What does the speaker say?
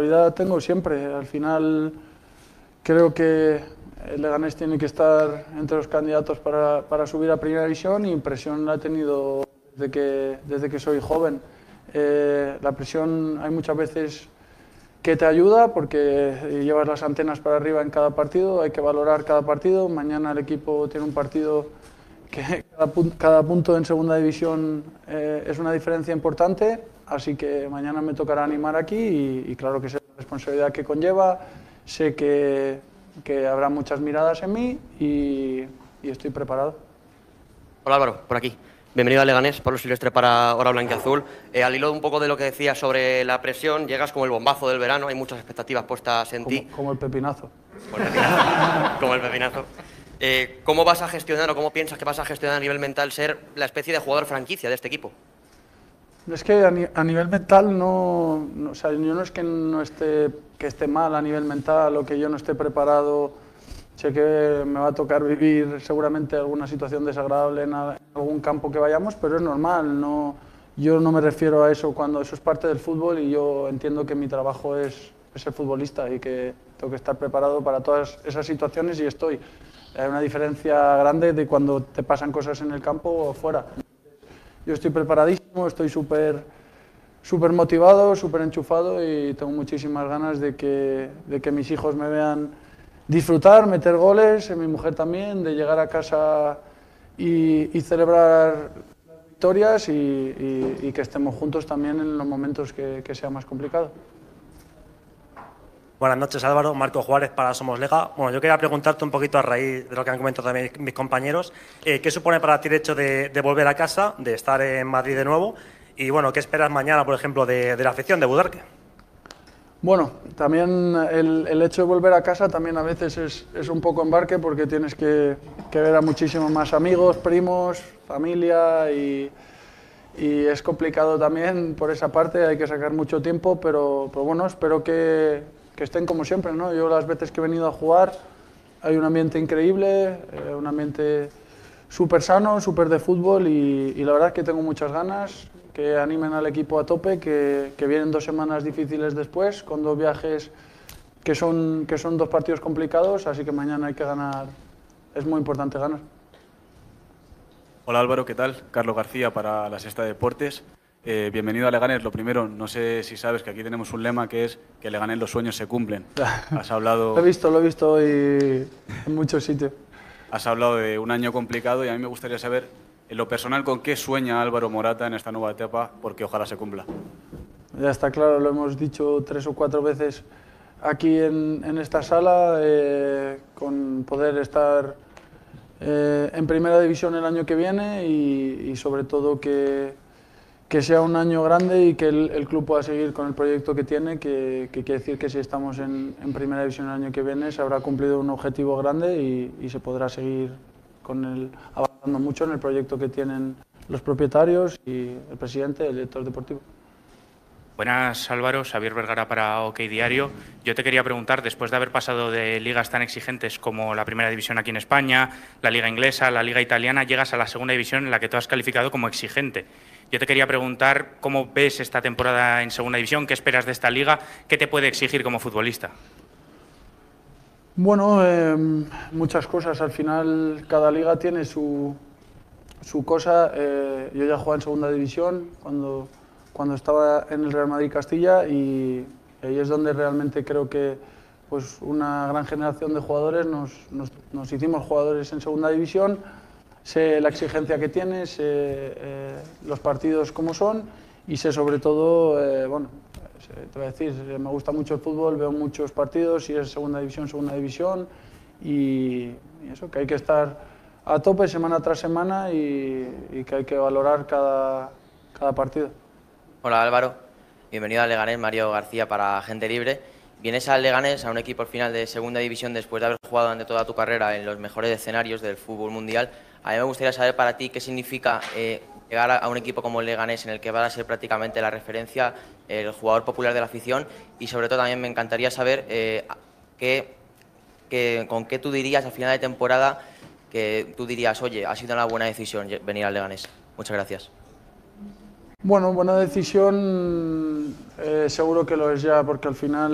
responsabilidad tengo siempre. Al final creo que el Leganés tiene que estar entre los candidatos para subir a Primera División, y presión la he tenido desde que soy joven. La presión hay muchas veces que te ayuda porque llevas las antenas para arriba en cada partido, hay que valorar cada partido. Mañana el equipo tiene un partido que cada punto en segunda división es una diferencia importante, así que mañana me tocará animar aquí y claro que sé la responsabilidad que conlleva, sé que habrá muchas miradas en mí y estoy preparado. Hola Álvaro, por aquí. Bienvenido a Leganés, Pablo Silvestre para Hora Blanquiazul. Al hilo un poco de lo que decías sobre la presión, llegas como el bombazo del verano, hay muchas expectativas puestas en ti. Como el pepinazo. Como el pepinazo. ¿Cómo vas a gestionar o cómo piensas que vas a gestionar a nivel mental ser la especie de jugador franquicia de este equipo? Es que a nivel mental o sea, yo no es que esté mal a nivel mental o que yo no esté preparado. Sé que me va a tocar vivir seguramente alguna situación desagradable en algún campo que vayamos, pero es normal. Yo no me refiero a eso cuando eso es parte del fútbol, y yo entiendo que mi trabajo es ser futbolista y que tengo que estar preparado para todas esas situaciones, y estoy. Hay una diferencia grande de cuando te pasan cosas en el campo o fuera. Yo estoy preparadísimo, estoy súper motivado, súper enchufado, y tengo muchísimas ganas de que mis hijos me vean disfrutar, meter goles, mi mujer también, de llegar a casa y celebrar las victorias y que estemos juntos también en los momentos que sea más complicado. Buenas noches, Álvaro. Marco Juárez para Somos Lega. Bueno, yo quería preguntarte un poquito a raíz de lo que han comentado también mis compañeros, ¿qué supone para ti el hecho de volver a casa, de estar en Madrid de nuevo? Y bueno, ¿qué esperas mañana, por ejemplo, de la afición de Budarque? Bueno, también el hecho de volver a casa también a veces es un poco embarque, porque tienes que ver a muchísimos más amigos, primos, familia, y es complicado también por esa parte, hay que sacar mucho tiempo, pero bueno, espero que estén como siempre, ¿no? Yo las veces que he venido a jugar hay un ambiente increíble, un ambiente súper sano, súper de fútbol, y la verdad es que tengo muchas ganas, que animen al equipo a tope, que vienen 2 semanas difíciles después, con 2 viajes que son 2 partidos complicados, así que mañana hay que ganar, es muy importante ganar. Hola Álvaro, ¿qué tal? Carlos García para La Sexta Deportes. Bienvenido a Leganés. Lo primero, no sé si sabes que aquí tenemos un lema que es que Leganés los sueños se cumplen. Has hablado... Lo he visto hoy en muchos sitios. Has hablado de un año complicado y a mí me gustaría saber, en lo personal, ¿con qué sueña Álvaro Morata en esta nueva etapa? Porque ojalá se cumpla. Ya está claro, lo hemos dicho 3 o 4 veces aquí en esta sala, con poder estar en Primera División el año que viene, y sobre todo que sea un año grande y que el club pueda seguir con el proyecto que tiene, que quiere decir que si estamos en Primera División el año que viene se habrá cumplido un objetivo grande y se podrá seguir avanzando mucho en el proyecto que tienen los propietarios y el presidente, el director deportivo. Buenas, Álvaro. Xavier Vergara para OK Diario. Yo te quería preguntar, después de haber pasado de ligas tan exigentes como la Primera División aquí en España, la Liga Inglesa, la Liga Italiana, llegas a la Segunda División, en la que tú has calificado como exigente. Yo te quería preguntar cómo ves esta temporada en Segunda División, qué esperas de esta liga, qué te puede exigir como futbolista. Bueno, muchas cosas. Al final cada liga tiene su cosa. Yo ya jugaba en Segunda División cuando estaba en el Real Madrid Castilla, y ahí es donde realmente creo que pues una gran generación de jugadores nos hicimos jugadores en Segunda División. Sé la exigencia que tiene, sé los partidos como son, y sé sobre todo, bueno, te voy a decir, me gusta mucho el fútbol, veo muchos partidos, y es Segunda División, y eso, que hay que estar a tope semana tras semana y que hay que valorar cada partido. Hola Álvaro, bienvenido a Leganés, Mario García para Gente Libre. Vienes al Leganés, a un equipo al final de Segunda División, después de haber jugado durante toda tu carrera en los mejores escenarios del fútbol mundial. A mí me gustaría saber para ti qué significa llegar a un equipo como el Leganés, en el que vas a ser prácticamente la referencia, el jugador popular de la afición, y sobre todo también me encantaría saber con qué tú dirías al final de temporada, que tú dirías, oye, ha sido una buena decisión venir al Leganés. Muchas gracias. Bueno, buena decisión, seguro que lo es ya, porque al final